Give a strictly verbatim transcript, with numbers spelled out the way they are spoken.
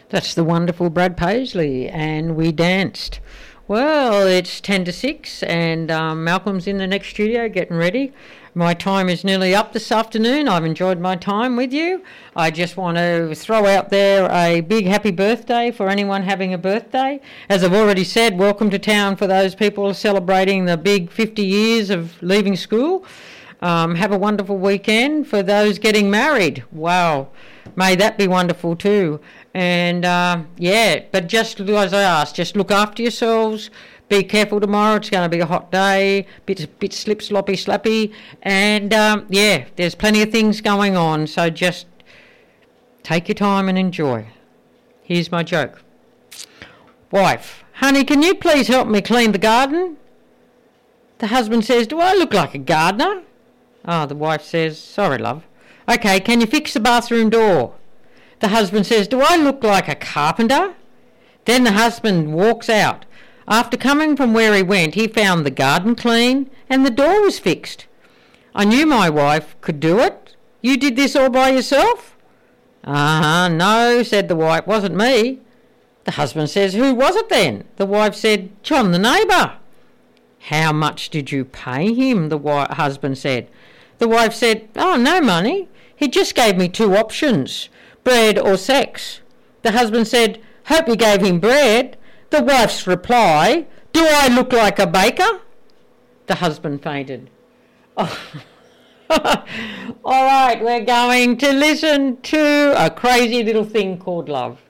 That's the wonderful Brad Paisley, and we danced. Well, it's ten to six, and um, Malcolm's in the next studio getting ready. My time is nearly up this afternoon. I've enjoyed my time with you. I just want to throw out there a big happy birthday for anyone having a birthday. As I've already said, welcome to town for those people celebrating the big fifty years of leaving school. Um, have a wonderful weekend. For those getting married, wow, may that be wonderful too. And uh, yeah, but just as I asked, just look after yourselves. Be careful tomorrow. It's going to be a hot day, bit bit slip sloppy slappy, and um, yeah, there's plenty of things going on. So just take your time and enjoy. Here's my joke. Wife, honey, can you please help me clean the garden? The husband says, do I look like a gardener? Oh, the wife says, sorry, love. Okay, can you fix the bathroom door? The husband says, do I look like a carpenter? Then the husband walks out. After coming from where he went, he found the garden clean and the door was fixed. I knew my wife could do it. You did this all by yourself? Uh-huh, no, said the wife, wasn't me. The husband says, who was it then? The wife said, John the neighbour. How much did you pay him? The wife, husband said. The wife said, oh, no money. He just gave me two options, bread or sex. The husband said, hope you gave him bread. The wife's reply, do I look like a baker? The husband fainted. Oh. All right, we're going to listen to a crazy little thing called love.